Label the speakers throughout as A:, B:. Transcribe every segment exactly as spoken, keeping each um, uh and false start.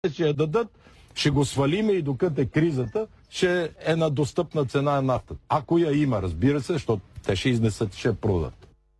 A: ще я дадат, ще го свалиме и докато е кризата, ще е на достъпна цена на нафтата. Ако я има, разбира се, защото те ще изнесат и ще продадат.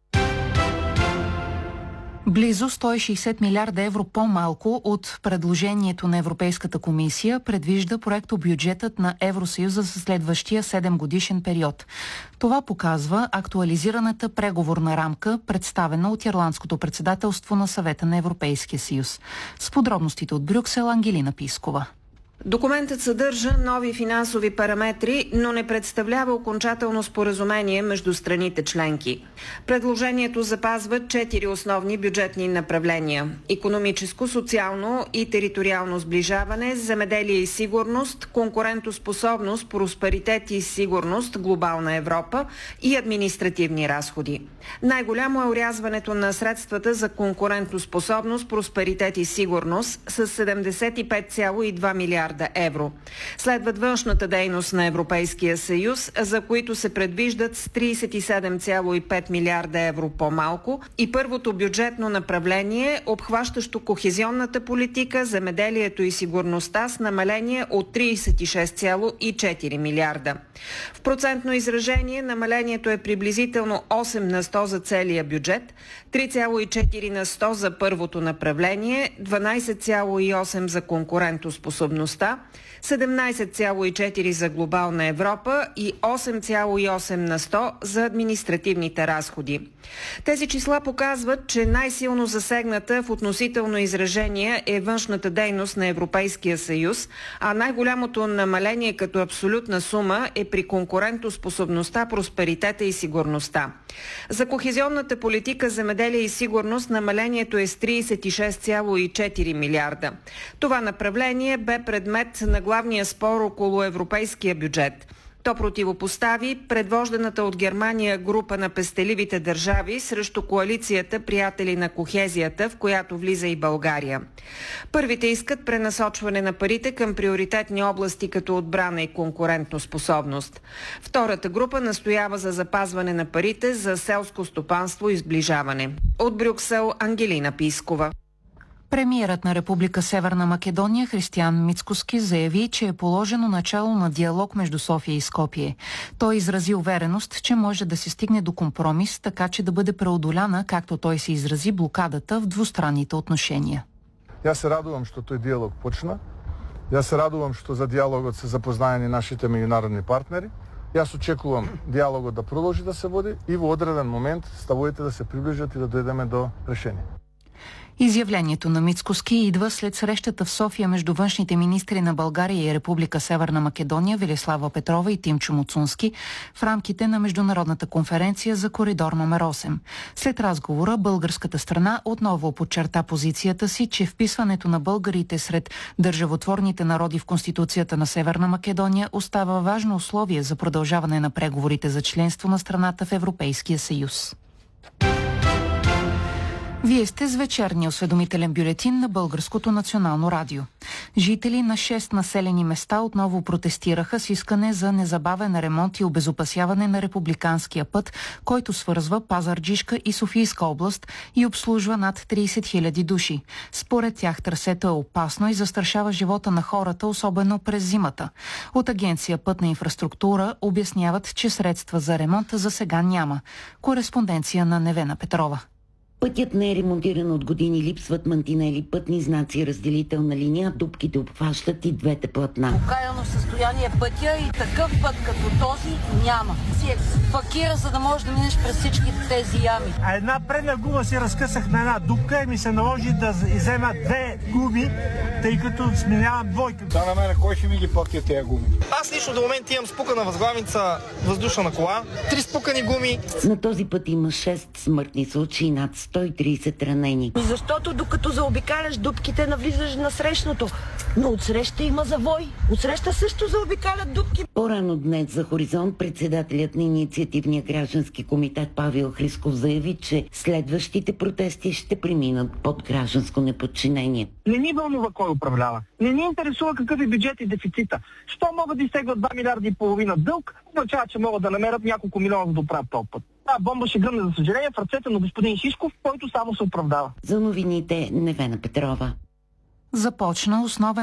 B: Близо сто и шейсет милиарда евро по-малко от предложението на Европейската комисия предвижда проектобюджетът на Евросъюза за следващия седемгодишен период. Това показва актуализираната преговорна рамка, представена от Ирландското председателство на Съвета на Европейския съюз. С подробностите от Брюксел, Ангелина Пискова.
C: Документът съдържа нови финансови параметри, но не представлява окончателно споразумение между страните членки. Предложението запазва четири основни бюджетни направления – икономическо, социално и териториално сближаване, земеделие и сигурност, конкурентоспособност, просперитет и сигурност, глобална Европа и административни разходи. Най-голямо е орязването на средствата за конкурентоспособност, просперитет и сигурност с седемдесет и пет цяло и две милиарда евро. Следват външната дейност на Европейския съюз, за които се предвиждат с тридесет и седем цяло и пет милиарда евро по-малко, и първото бюджетно направление, обхващащо кохезионната политика, земеделието и сигурността, с намаление от тридесет и шест цяло и четири милиарда. В процентно изражение намалението е приблизително осем на сто за целия бюджет, три цяло и четири на сто за първото направление, дванадесет цяло и осем за конкурентоспособността, седемнадесет цяло и четири за глобална Европа и осем цяло и осем на сто за административните разходи. Тези числа показват, че най-силно засегната в относително изражение е външната дейност на Европейския съюз, а най-голямото намаление като абсолютна сума е при конкурентоспособността, просперитета и сигурността. За кохезионната политика, земеделие и сигурност намалението е с тридесет и шест цяло и четири милиарда. Това направление бе предмет на главния спор около европейския бюджет. То противопостави предвожданата от Германия група на пестеливите държави срещу коалицията Приятели на кохезията, в която влиза и България. Първите искат пренасочване на парите към приоритетни области като отбрана и конкурентоспособност. Втората група настоява за запазване на парите за селско стопанство и сближаване. От Брюксел, Ангелина Пискова.
B: Премиерът на Република Северна Македония Християн Мицкоски заяви, че е положено начало на диалог между София и Скопие. Той изрази увереност, че може да се стигне до компромис, така че да бъде преодоляна, както той се изрази, блокадата в двустранните отношения.
D: Я се радувам, що той диалог почна. Я се радувам, що за диалогът са запознаени нашите международни партнери. Аз очекувам диалогът да продължи да се води и в одреден момент ставовете да се приближат и да дойдем до решение.
B: Изявлението на Мицкоски идва след срещата в София между външните министри на България и Република Северна Македония Велислава Петрова и Тимчо Муцунски в рамките на Международната конференция за коридор номер осем. След разговора българската страна отново подчерта позицията си, че вписването на българите сред държавотворните народи в Конституцията на Северна Македония остава важно условие за продължаване на преговорите за членство на страната в Европейския съюз. Вие сте с вечерния осведомителен бюлетин на Българското национално радио. Жители на шест населени места отново протестираха с искане за незабавен ремонт и обезопасяване на републиканския път, който свързва Пазарджишка и Софийска област и обслужва над тридесет хиляди души. Според тях трасето е опасно и застрашава живота на хората, особено през зимата. От агенция Пътна инфраструктура обясняват, че средства за ремонт за сега няма. Кореспонденция на Невена Петрова.
E: Пътят не е ремонтиран от години, липсват мантинели, пътни знаци, разделителна линия, дупките обхващат и двете платна.
F: Окаяно състояние пътя и такъв път като този няма. Си е факира, за да можеш да минеш през всички тези ями.
G: А една предна гума си разкъсах на една дупка и ми се наложи да иззема две гуми, тъй като сменявам двойка.
H: Да, на мене кой ще ми ги плати тези гуми?
I: Аз лично до момента имам спукана възглавница въздушна на кола, три спукани гуми.
E: На този път има шест смъртни случаи, над сто и тридесет ранени.
F: И защото докато заобикаляш дупките, навлизаш на срещното. Но отсреща има завой. Отсреща също заобикалят дупки.
E: По-рано днес за Хоризонт председателят на инициативния граждански комитет Павел Хрисков заяви, че следващите протести ще преминат под гражданско неподчинение.
G: Не ни вълнува кой управлява. Не ни интересува какъв е бюджет и дефицита. Що могат да изтеглят два милиарда и половина дълг, означава, че могат да намерят няколко милиона за да оправят този път. А бомба ще гръмне, за съжаление, в ръцете на господин Шишков, който само се оправдава.
E: За новините Невена Петрова.
B: Започна основен